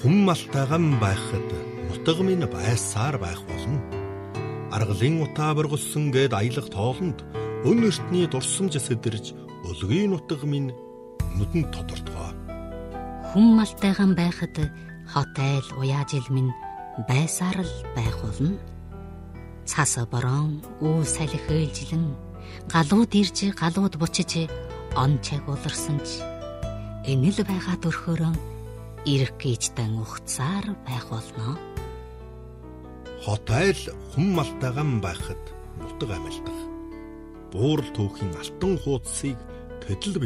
Хүн малтайган байхад нутаг минь байсаар байх болно. Аргалын утаа бургалсан гээд аялах тоолонд өн эртний дурсамж сэдэрж өлгийн нутаг минь нүдэнд тодортгоо. Хүн малтайган байхад хот айл уяажил минь байсаар л байх болно. Цас борон үе салхи ээлжилэн галууд ирж галууд бучиж он чаг уларсан ч энэл байгаа төрхөөрөө ирэх гэжтэн ухцаар байх болно. Хот айл хүн малтайган байхад нутаг амилдах. Буурал түүхийн алтан хуудсыг тэдэл